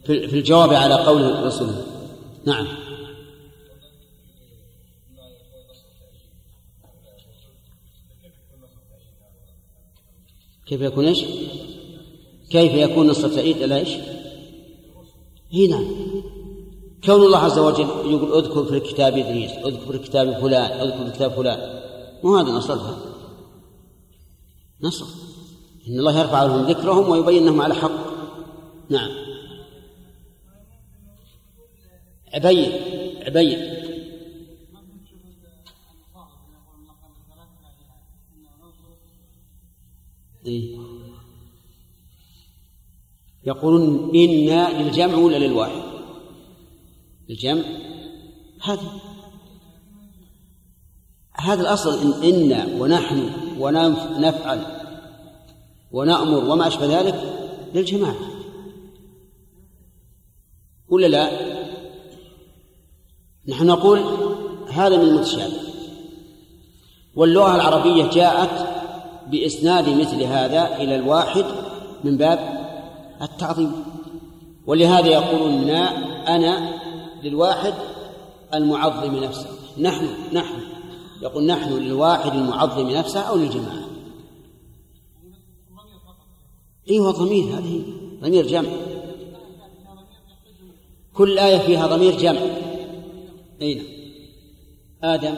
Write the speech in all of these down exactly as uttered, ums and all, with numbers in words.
في الجواب على قول الرسول. نعم. كيف يكون إيش؟ كيف يكون نص التأييد إلى إيش؟ هنا كون الله عز وجل يقول اذكر في الكتاب إدريس، اذكر في الكتاب فلان، اذكر في الكتاب فلان، مو هذا نصرها؟ نصر إن الله يرفع لهم ذكرهم ويبين أنهم على حق. نعم. عبيد عبيد إيه؟ يقولون إنا للجمع ولا للواحد؟ الجمع. هذا هذا الأصل، إن إنا ونحن ونفعل ونأمر وما أشبه ذلك للجماعة ولا لا؟ نحن نقول هذا من المتشابه، واللغة العربية جاءت بإسناد مثل هذا إلى الواحد من باب التعظيم، ولهذا يقولون أنا للواحد المعظم نفسه، نحن نحن يقول نحن للواحد المعظم نفسه أو للجماعة. أيها ضمير، هذه ضمير جمع، كل آية فيها ضمير جمع. أين آدم؟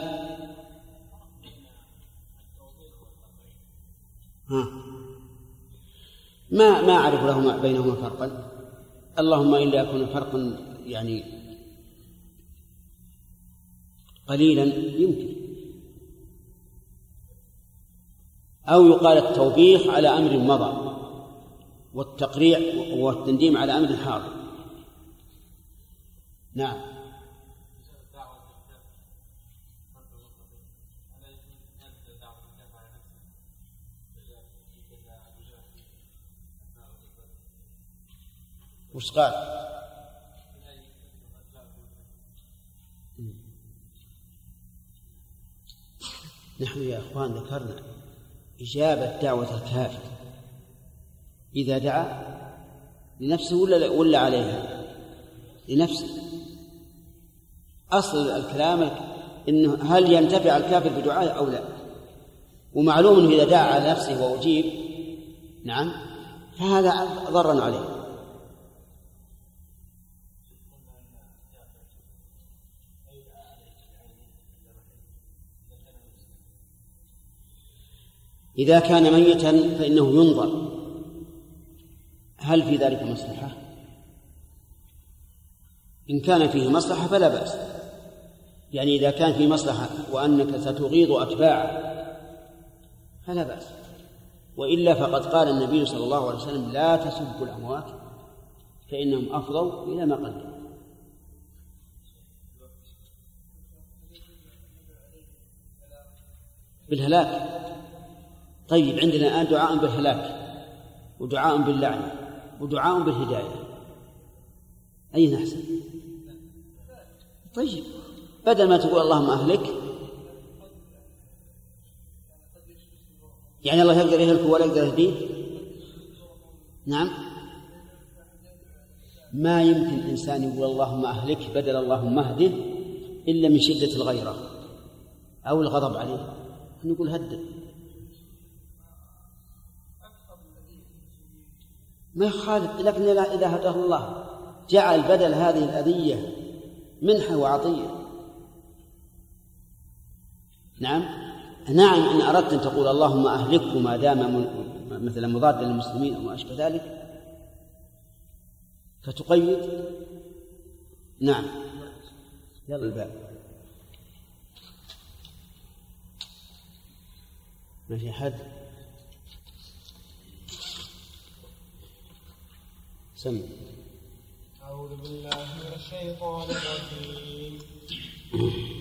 ها ما ما أعرف لهما بينهما فرقا، اللهم إلا يكون فرقا يعني قليلا يمكن، أو يقال التوبيخ على أمر مضى والتقريع والتنديم على أمر حاضر. نعم. وش قال؟ نحن يا أخوان ذكرنا إجابة دعوة الكافر إذا دعا لنفسه ولا ولا عليها؟ لنفسه. أصل الكلام إنه هل ينتفع الكافر بدعائه أو لا، ومعلوم إنه إذا دعا على نفسه وأجيب نعم فهذا ضرر عليه. إذا كان ميتا فإنه ينظر هل في ذلك مصلحة؟ إن كان فيه مصلحة فلا بأس، يعني إذا كان فيه مصلحة وأنك ستغيظ أتباعه فلا بأس، وإلا فقد قال النبي صلى الله عليه وسلم لا تسبوا الأموات فإنهم أفضوا إلى ما قدموا. بالهلاك. طيب عندنا الآن دعاء بالهلاك ودعاء باللعنة ودعاء بالهداية، أي نحسن؟ طيب بدل ما تقول اللهم أهلك، يعني الله يقدر يهلك ولا يقدر يهديه؟ نعم. ما يمكن إنسان يقول اللهم أهلك بدل اللهم اهده إلا من شدة الغيرة أو الغضب عليه، نقول هدد. ما يخالف، لكن إذا هداه الله جعل بدل هذه الأذية منحة وعطية. نعم نعم إن أردت أن تقول اللهم أهلكه ما دام مثلا مضاد للمسلمين أو ما أشبه ذلك فتقيد. نعم. يلا الباب ما في حد سمع. أعوذ بالله من الشيطان الرجيم.